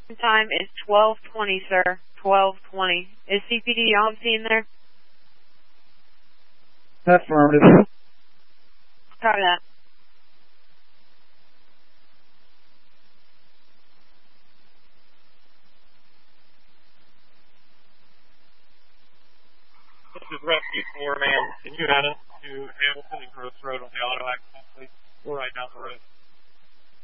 Time is 12:20, sir. 12:20. Is CPD on scene there? Affirmative. Copy that. This is Rescue 4, ma'am. Can you head us to Hamilton and Gross Road on the auto accident, please? We're right down the road.